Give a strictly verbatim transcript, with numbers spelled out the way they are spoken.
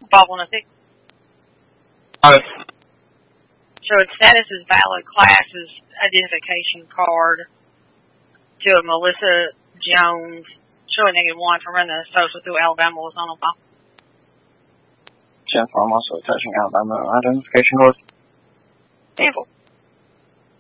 five one six. Uh, So its status is valid classes identification card to a Melissa Jones, showing negative one for running a social through Alabama was on a file. ten four, I'm also attaching Alabama identification code. ten four.